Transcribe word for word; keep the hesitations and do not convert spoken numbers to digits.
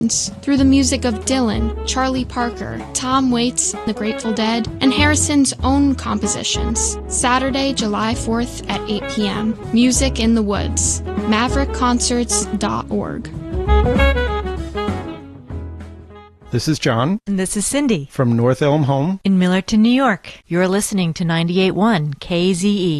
through the music of Dylan, Charlie Parker, Tom Waits, The Grateful Dead, and Harrison's own compositions. Saturday, July fourth at eight p.m. Music in the Woods. maverick concerts dot org. This is John. And this is Cindy. From North Elm Home in Millerton, New York. You're listening to ninety-eight point one K Z E.